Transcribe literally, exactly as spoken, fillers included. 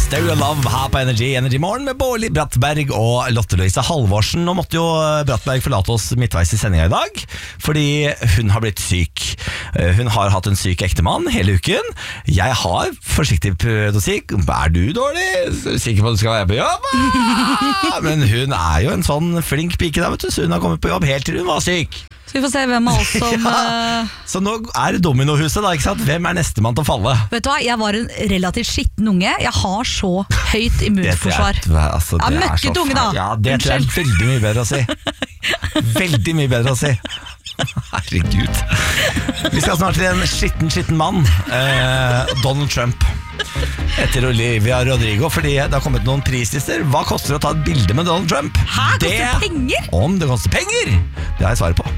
Stereo Love her på Energy. Energy Morgen med Bårli Brattberg og Lotte Louise Halvorsen. Nå måtte jo Brattberg forlate oss midtveis i sendinga i dag, fordi hun har blitt syk. Hun har hatt en syk ektemann hele uken. Jeg har forsiktig prøvd å si, er du dårlig? Sikker på at du skal være på jobb? Men hun er jo en sånn flink pike da, vet du, så hun har kommet på jobb helt til hun var syk. Så vi får se hvem av oss som ja. uh... Så nå er det dominohuset da, ikke sant? Hvem er nestemann til å falle? Vet du hva, jeg var en relativt skitten unge. Jeg har så høyt immunforsvar. Det er, altså, det ja, møkket unge da. Ja, det tror jeg er veldig mye bedre å si. Veldig mye bedre å si. Herregud. Vi skal snart til en skitten, skitten mann. eh, Donald Trump. Etter Olivia Rodrigo, fordi det har kommet noen prislister. Hva koster det å ta et bilde med Donald Trump? Hæ, koster det penger? Om det koster penger, det har jeg svaret på.